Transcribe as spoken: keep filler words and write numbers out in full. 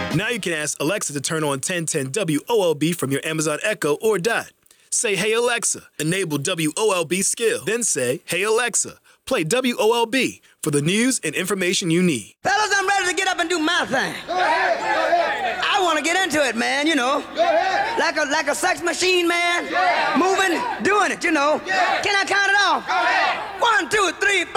Now you can ask Alexa to turn on ten ten W O L B from your Amazon Echo or Dot. Say, "Hey Alexa, enable W O L B skill." Then say, "Hey Alexa, play W O L B for the news and information you need." Fellas, I'm ready to get up and do my thing. Go ahead, go ahead. I want to get into it, man, you know. Go ahead. Like a like a sex machine, man. Yeah. Moving, doing it, you know. Yeah. Can I count it off? Go ahead. One, two, three, four.